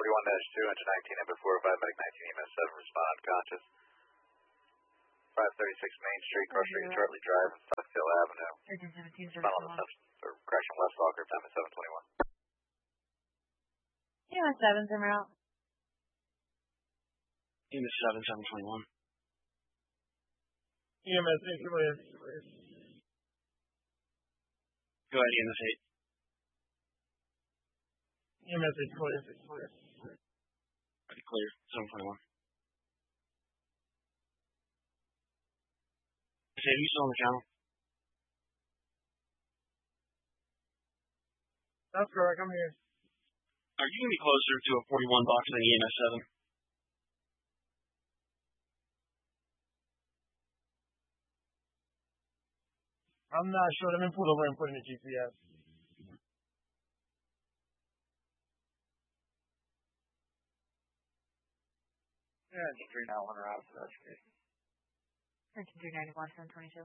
41-2, engine 19, number 405, medic 19, EMS 7, respond unconscious. 536 Main Street, cross street, Charlie Drive, and Stockdale Avenue. Engine 17, Respond on the correction, West Walker, time is 7:21. EMS 7's en route. EMS 7, 7:21. EMS 8, clear. Go ahead, EMS 8. EMS 8, clear. Ready, clear, 7:21. Are you still on the channel? That's correct, I'm here. Are you going to be closer to a 41 box than EMS 7? I'm not sure. Let me pull over and put in the GPS. Yeah, engine 3 now, on route, so that's good. Engine 391, 722.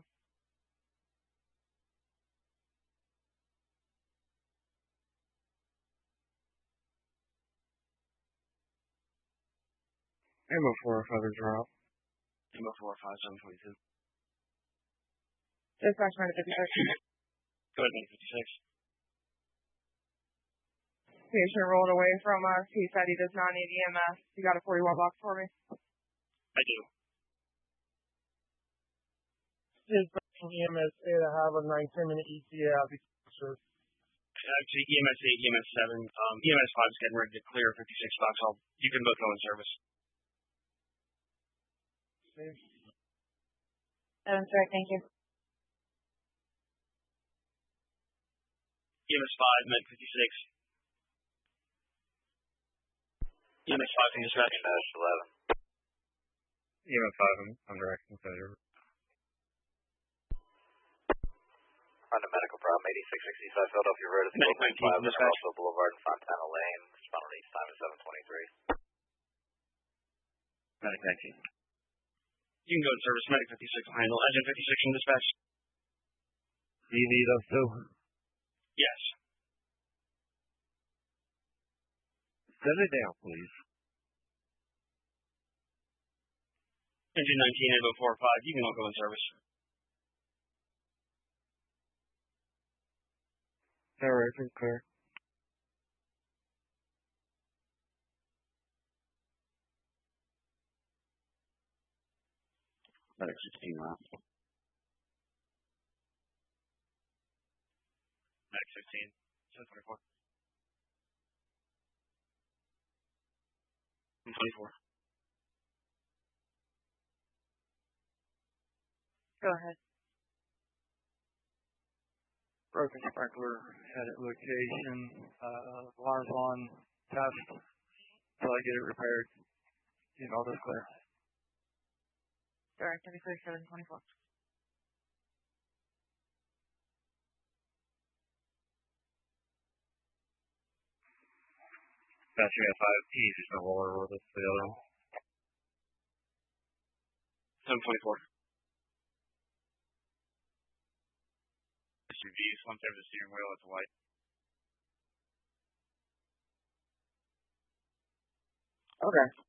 Ammo 405 is route. Ammo 405, 722. Dispatch minute 56. Go ahead, minute 56. Patient rolled away from us. He said he does not need EMS. You got a 41 box for me? I do. Dispatch EMS 8, I have a 9-10 minute ETA. I'll be closer. Actually, EMS 8, EMS 7, EMS 5 is getting ready to clear 56 box. You can both go in service. That's right, thank you. EMS 5, med 56. EMS 5 can dispatch. 11. EMS 5, I'm directing failure. On the medical problem, 8665 Philadelphia Road at the Medic 19, dispatch. Russell Boulevard and Fontana Lane. Respond on each time is 7:23. Medic 19. You can go to service. Medic 56 will handle. Engine 56 in dispatch. Do you need us too? Yes. Set it down, please. Engine 19, Evo 45, you can all go in service. Alright, clear. Medic 16 round. Medic 16, 724. 24. Go ahead. Broken sprinkler at location. Alarm's on. Test. Until I get it repaired. You know, that's clear. Direct 724. That's you got 5 keys. There's no roller with it. The other one. 724. SUVs, once over the steering wheel, it's white. Okay.